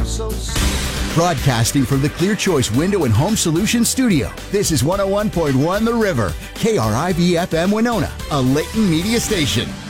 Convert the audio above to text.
so sweet. Broadcasting from the Clear Choice Window and Home Solutions studio, this is 101.1 The River, KRIV-FM Winona, a Layton media station.